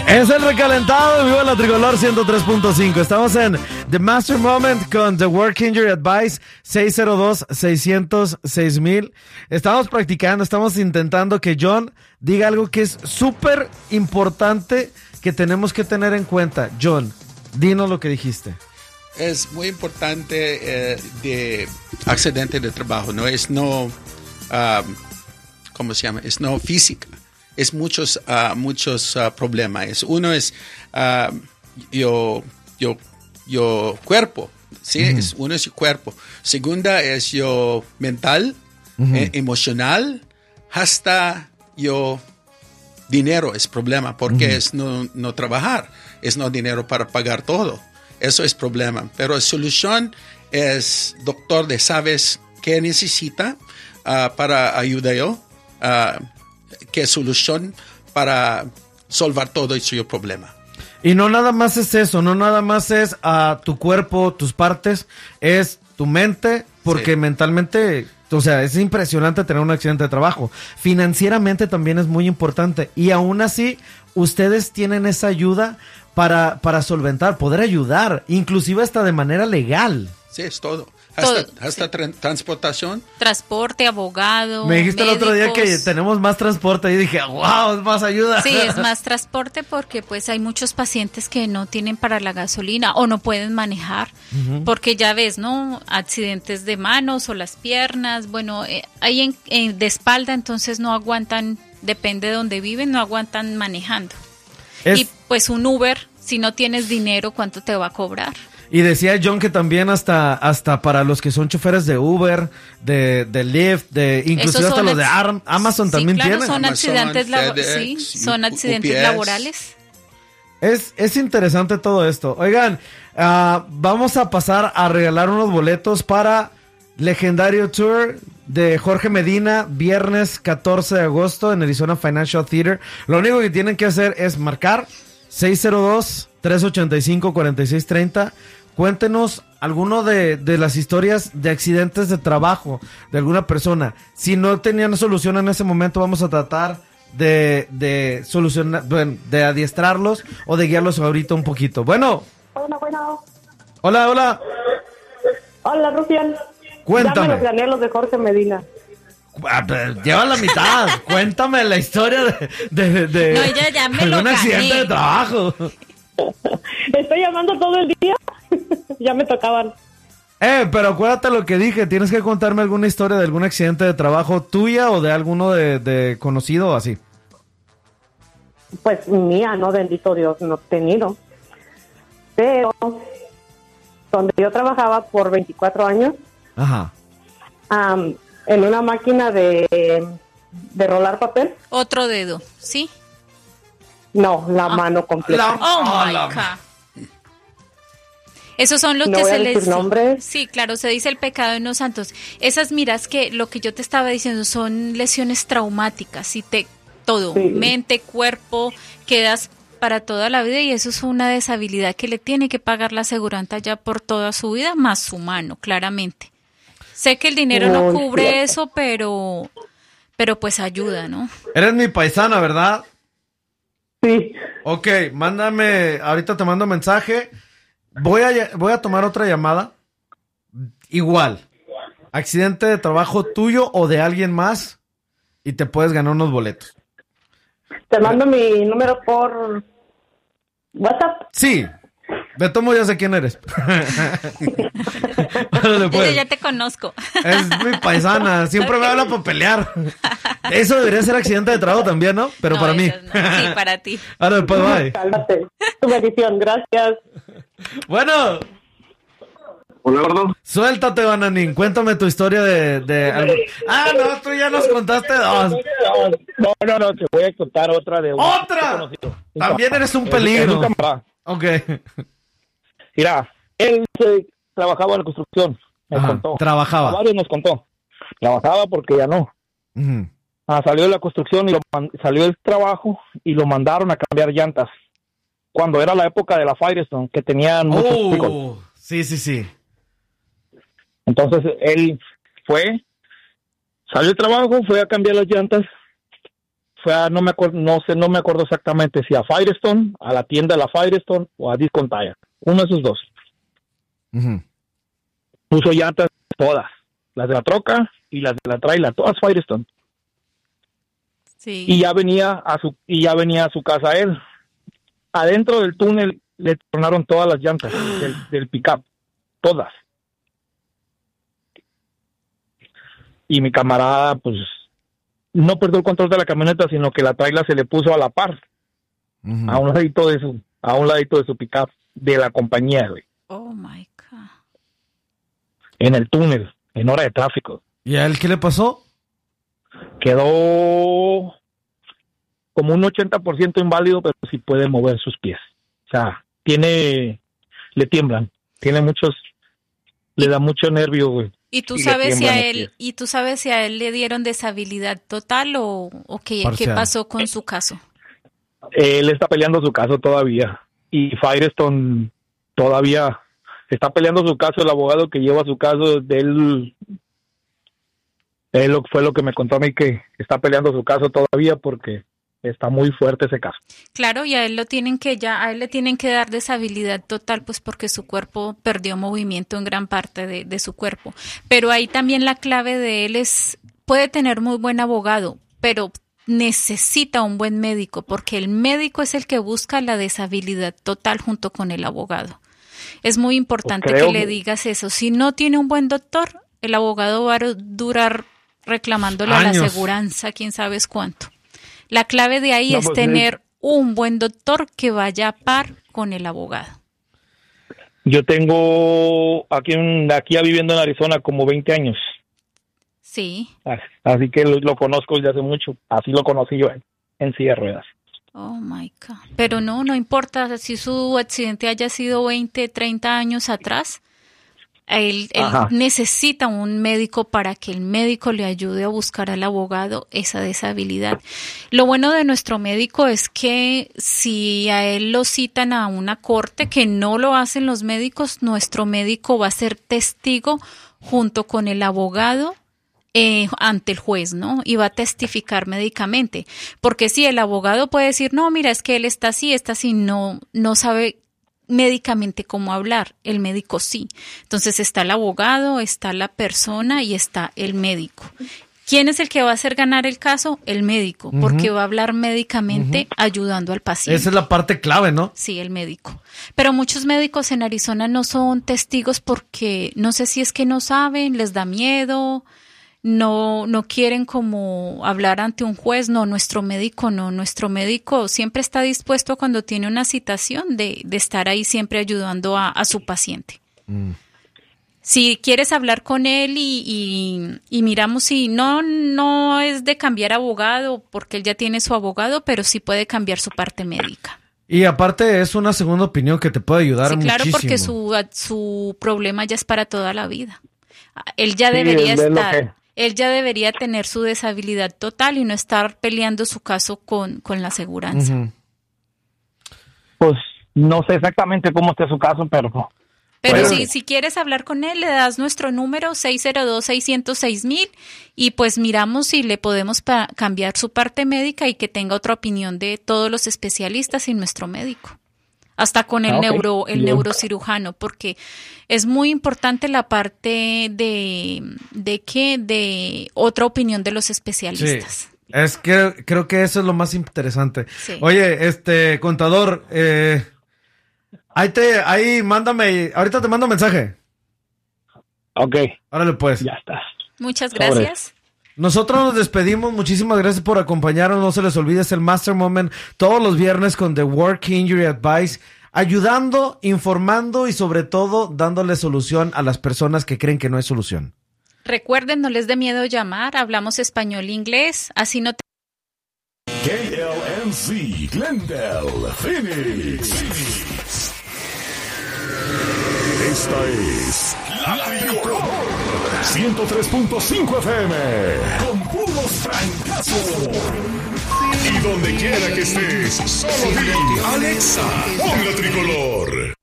Es el recalentado, viva la Tricolor 103.5. Estamos en The Master Moment con The Work Injury Advice 602-600-6000. Estamos practicando, estamos intentando que John diga algo que es súper importante que tenemos que tener en cuenta. John, dinos lo que dijiste. Es muy importante de accidente de trabajo, ¿no? Es no, ¿cómo se llama? Es no física. Es muchos problemas. Uno es yo cuerpo, ¿sí? Uno es el cuerpo. Segunda es yo mental, emocional, hasta yo dinero es problema, porque es no trabajar, es no dinero para pagar todo. Eso es problema. Pero la solución es, doctor, de sabes qué necesita para ayudar yo. ¿Qué solución para solvar todo ese problema? Y no nada más es eso, no nada más es tu cuerpo, tus partes, es tu mente, porque mentalmente, o sea, es impresionante tener un accidente de trabajo. Financieramente también es muy importante, y aún así, ustedes tienen esa ayuda para solventar, poder ayudar, inclusive hasta de manera legal. Sí, es todo. Hasta transportación. Transporte, abogado, me dijiste médicos. El otro día que tenemos más transporte y dije, wow, es más ayuda. Sí, es más transporte porque pues hay muchos pacientes que no tienen para la gasolina o no pueden manejar, porque ya ves, ¿no? Accidentes de manos o las piernas, bueno, hay de espalda, entonces no aguantan, depende de donde viven, no aguantan manejando. Y pues un Uber, si no tienes dinero, ¿cuánto te va a cobrar? Y decía John que también hasta para los que son choferes de Uber, de Lyft, inclusive hasta los de Amazon también claro, tienen. Son accidentes, son accidentes laborales. Es interesante todo esto. Oigan, vamos a pasar a regalar unos boletos para Legendario Tour de Jorge Medina, viernes 14 de agosto en Arizona Financial Theater. Lo único que tienen que hacer es marcar 602-385-4630. Cuéntenos alguno de las historias de accidentes de trabajo de alguna persona. Si no tenían solución en ese momento, vamos a tratar de solucionar, de adiestrarlos o de guiarlos ahorita un poquito. Bueno. Hola. Hola, Rufián. Cuéntame. Ya me lo planeé los de Jorge Medina. Lleva la mitad. Cuéntame la historia de no, ya me un accidente de trabajo. Estoy llamando todo el día. Ya me tocaban. Pero acuérdate lo que dije. Tienes que contarme alguna historia de algún accidente de trabajo tuya o de alguno de conocido o así. Pues mía, no, bendito Dios, no he tenido. Pero donde yo trabajaba por 24 años, en una máquina de rolar papel. Otro dedo, ¿sí? No, la mano completa. Oh my God. Esos son los no que voy se a les... decir nombres. Sí, claro, se dice el pecado de unos santos. Esas, miras que lo que yo te estaba diciendo son lesiones traumáticas, todo, mente, cuerpo, quedas para toda la vida y eso es una deshabilidad que le tiene que pagar la aseguranza ya por toda su vida, más su mano, claramente. Sé que el dinero no cubre eso, pero pues ayuda, ¿no? Eres mi paisana, ¿verdad? Sí. Ok, mándame, ahorita te mando mensaje. Voy a tomar otra llamada. Igual. Accidente de trabajo tuyo o de alguien más y te puedes ganar unos boletos. ¿Te mando mi número por WhatsApp? Sí. De tomo ya sé quién eres. Vale, pues. Yo ya te conozco. Es mi paisana. Siempre me habla para pelear. Eso debería ser accidente de trabajo también, ¿no? Pero no, para mí. No. Sí, para ti. Ahora después, bye. Cálmate. Tu bendición, gracias. Bueno. Hola, gordo. Suéltate, Bananín. Cuéntame tu historia de... no, tú ya nos contaste dos. No, te voy a contar otra de... ¡Otra! También eres un peligro. Ok. Mira, él trabajaba en la construcción. Me contó. Trabajaba. A varios nos contó. Trabajaba porque ya no. Salió de la construcción y salió del trabajo y lo mandaron a cambiar llantas. Cuando era la época de la Firestone, que tenían muchos picos. Sí. Entonces él salió del trabajo, fue a cambiar las llantas, no me acuerdo exactamente si a Firestone, a la tienda de la Firestone o a Discount Tire. Uno de esos dos. Uh-huh. Puso llantas todas, las de la troca y las de la trailer, todas Firestone. Sí. Y ya venía a su casa él. Adentro del túnel le tronaron todas las llantas del pickup, todas. Y mi camarada, pues, no perdió el control de la camioneta, sino que la trailer se le puso a la par, uh-huh, a un ladito de su pickup de la compañía, güey. Oh my God. En el túnel, en hora de tráfico. ¿Y a él qué le pasó? Quedó como un 80% inválido, pero sí puede mover sus pies. O sea, le tiemblan, le da mucho nervio, güey. ¿Y tú sabes si a él le dieron deshabilidad total o qué pasó con su caso? Él está peleando su caso todavía y Firestone todavía está peleando su caso. El abogado que lleva su caso de él fue lo que me contó a mí, que está peleando su caso todavía porque está muy fuerte ese caso. Claro, y a él le tienen que dar deshabilidad total, pues porque su cuerpo perdió movimiento en gran parte de su cuerpo. Pero ahí también la clave de él puede tener muy buen abogado, pero necesita un buen médico, porque el médico es el que busca la deshabilidad total junto con el abogado. Es muy importante que le digas eso. Si no tiene un buen doctor, el abogado va a durar reclamándole años a la aseguranza, quién sabe cuánto. La clave de ahí es tener un buen doctor que vaya a par con el abogado. Yo tengo aquí viviendo en Arizona como 20 años. Sí. Así que lo conozco desde hace mucho. Así lo conocí yo en silla de ruedas. Oh my God. Pero no importa si su accidente haya sido 20, 30 años atrás. Él necesita un médico para que el médico le ayude a buscar al abogado esa deshabilidad. Lo bueno de nuestro médico es que si a él lo citan a una corte, que no lo hacen los médicos, nuestro médico va a ser testigo junto con el abogado ante el juez, ¿no? Y va a testificar médicamente. Porque si el abogado puede decir, no, mira, es que él está así, no sabe médicamente cómo hablar, el médico sí. Entonces está el abogado, está la persona y está el médico. ¿Quién es el que va a hacer ganar el caso? El médico, porque va a hablar médicamente ayudando al paciente. Esa es la parte clave, ¿no? Sí, el médico. Pero muchos médicos en Arizona no son testigos porque no sé si es que no saben, les da miedo, no quieren como hablar ante un juez. No, nuestro médico no. Nuestro médico siempre está dispuesto cuando tiene una citación de estar ahí siempre ayudando a su paciente. Si quieres hablar con él y miramos si no es de cambiar abogado porque él ya tiene su abogado, pero sí puede cambiar su parte médica. Y aparte es una segunda opinión que te puede ayudar muchísimo. Sí, claro, porque su problema ya es para toda la vida. Él ya debería Él ya debería tener su deshabilidad total y no estar peleando su caso con la aseguranza. Pues no sé exactamente cómo está su caso, pero si quieres hablar con él, le das nuestro número 602-606-1000 y pues miramos si le podemos cambiar su parte médica y que tenga otra opinión de todos los especialistas y nuestro médico. Hasta con el neurocirujano, porque es muy importante la parte de otra opinión de los especialistas. Sí. Es que creo que eso es lo más interesante. Sí. Oye, contador, ahí mándame, ahorita te mando un mensaje. Ok. Órale pues. Ya está. Muchas gracias. Nosotros nos despedimos, muchísimas gracias por acompañarnos, no se les olvide, es el Master Moment todos los viernes con The Work Injury Advice, ayudando, informando y sobre todo dándole solución a las personas que creen que no hay solución. Recuerden, no les dé miedo llamar, hablamos español e inglés, así no te... KLNC, Glendale, Phoenix. Esta es La Tricolor 103.5 FM con puros francazos. Y donde quiera que estés, solo di Alexa, pon La Tricolor.